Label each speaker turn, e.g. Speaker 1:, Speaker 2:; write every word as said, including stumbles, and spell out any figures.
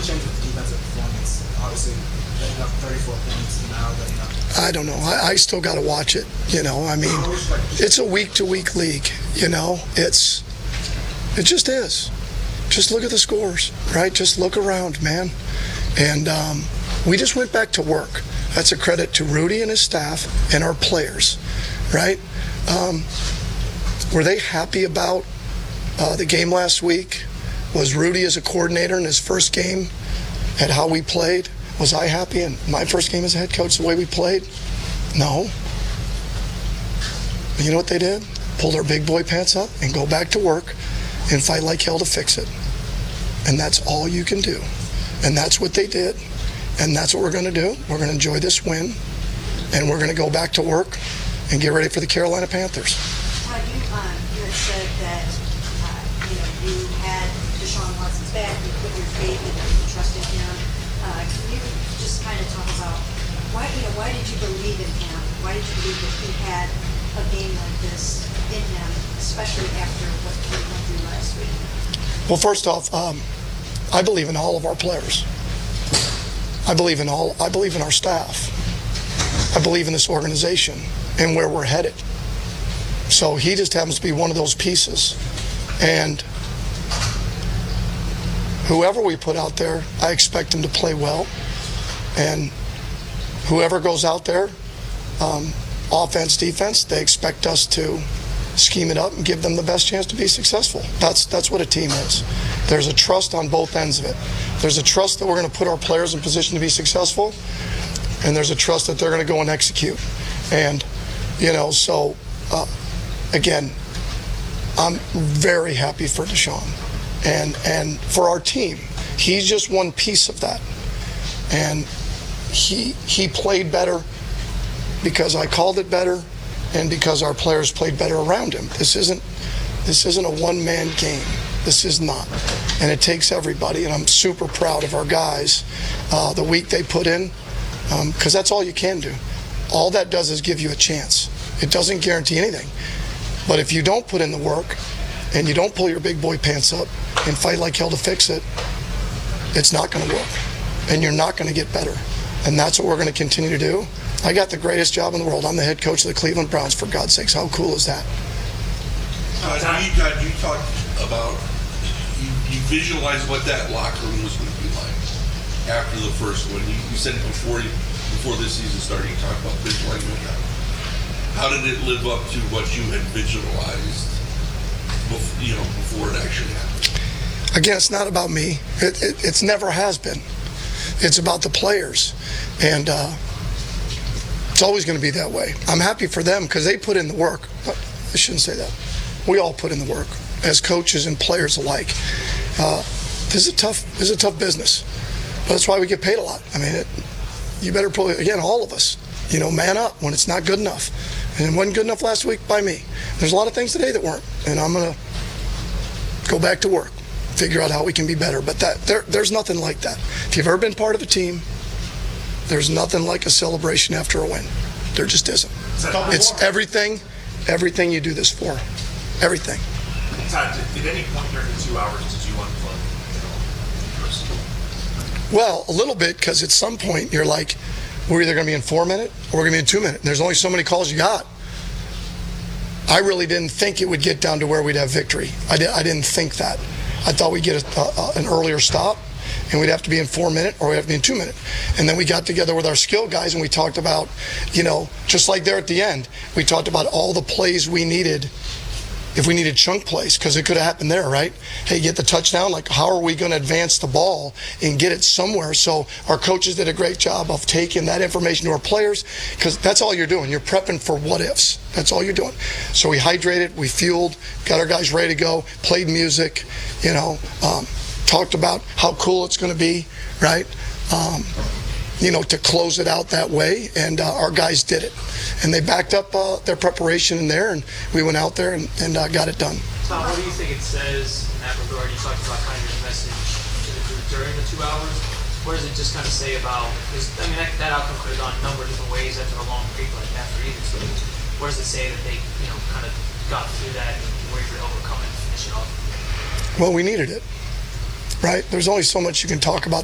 Speaker 1: change with the defensive performance? Obviously, ended up thirty-four points now, but you know.
Speaker 2: I don't know. I, I still got to watch it. You know, I mean, it's a week-to-week league. You know, it's it just is. Just look at the scores, right? Just look around, man. And um, we just went back to work. That's a credit to Rudy and his staff and our players, right? Um, were they happy about uh, the game last week? Was Rudy as a coordinator in his first game at how we played? Was I happy in my first game as a head coach the way we played? No. But you know what they did? Pull their big boy pants up and go back to work and fight like hell to fix it. And that's all you can do. And that's what they did. And that's what we're going to do. We're going to enjoy this win. And we're going to go back to work and get ready for the Carolina Panthers.
Speaker 3: Todd, you, um, you had said that uh, you know you had Deshaun Watson's back, you put your faith and you trusted him. Uh, can you just kind of talk about why you know why did you believe in him? Why did you believe that he had a game like this in him, especially after what he went through last week?
Speaker 2: Well, first off, um, I believe in all of our players. I believe in all. I believe in our staff. I believe in this organization and where we're headed. So he just happens to be one of those pieces. And whoever we put out there, I expect him to play well. And whoever goes out there, um, offense, defense, they expect us to scheme it up and give them the best chance to be successful. That's that's what a team is. There's a trust on both ends of it. There's a trust that we're going to put our players in position to be successful, and there's a trust that they're going to go and execute. And, you know, so, uh, again, I'm very happy for Deshaun and, and for our team. He's just one piece of that. And he he played better because I called it better and because our players played better around him. This isn't this isn't a one-man game. This is not. And it takes everybody, and I'm super proud of our guys, uh, the week they put in, because um, that's all you can do. All that does is give you a chance. It doesn't guarantee anything. But if you don't put in the work and you don't pull your big boy pants up and fight like hell to fix it, it's not going to work. And you're not going to get better. And that's what we're going to continue to do. I got the greatest job in the world. I'm the head coach of the Cleveland Browns, for God's sakes. How cool is that?
Speaker 4: Uh, you, got, you talked about, you, you visualized what that locker room was going to be like after the first one. You, you said before you, before this season started, you talked about visualizing that. How did it live up to what you had visualized, before, you know, before it actually happened?
Speaker 2: Again, it's not about me. It, it, it's never has been. It's about the players. And uh, it's always going to be that way. I'm happy for them because they put in the work. I shouldn't say that. We all put in the work as coaches and players alike. Uh, this is a tough. This is a tough business, but that's why we get paid a lot. I mean, it, you better pull again. All of us, you know, man up when it's not good enough, and it wasn't good enough last week by me. There's a lot of things today that weren't, and I'm gonna go back to work, figure out how we can be better. But that there, there's nothing like that. If you've ever been part of a team, there's nothing like a celebration after a win. There just isn't. It's everything, everything you do this for. Everything.
Speaker 5: Todd, did, at any point during the two hours did you unplug, you know, personally?
Speaker 2: Well, a little bit, because at some point you're like, we're either going to be in four minute or we're going to be in two minute. And there's only so many calls you got. I really didn't think it would get down to where we'd have victory. I, di- I didn't think that. I thought we'd get a, a, an earlier stop, and we'd have to be in four minute or we'd have to be in two minute. And then we got together with our skill guys and we talked about, you know, just like there at the end, we talked about all the plays we needed. If we needed chunk plays, because it could have happened there, right? Hey, get the touchdown. Like, how are we going to advance the ball and get it somewhere? So our coaches did a great job of taking that information to our players, because that's all you're doing. You're prepping for what ifs. That's all you're doing. So we hydrated, we fueled, got our guys ready to go, played music, you know, um, talked about how cool it's going to be, right? Um, you know, to close it out that way, and uh, our guys did it. And they backed up uh, their preparation in there, and we went out there and, and uh, got it done.
Speaker 6: Tom, what do you think it says in that regard? You talked about kind of your message to the group during the two hours. What does it just kind of say about, because, I mean, that, that outcome could have gone a number of different ways after a long break like after either. So what does it say that they, you know, kind of got through that and were able to overcome it and finish it off?
Speaker 2: Well, we needed it, right? There's only so much you can talk about